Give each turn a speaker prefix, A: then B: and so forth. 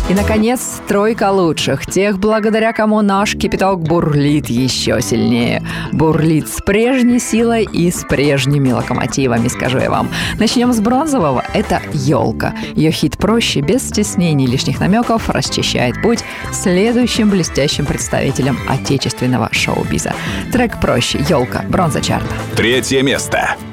A: И, наконец, тройка лучших. Тех, благодаря кому наш кипяток бурлит еще сильнее. Бурлит с прежней силой и с прежними локомотивами, скажу я вам. Начнем с бронзового. Это «Елка». Ее хит «Проще», без стеснений и лишних намеков, расчищает путь следующим блестящим представителям отечественного шоу-биза. Трек «Проще», «Елка», бронза чарта.
B: 3 место.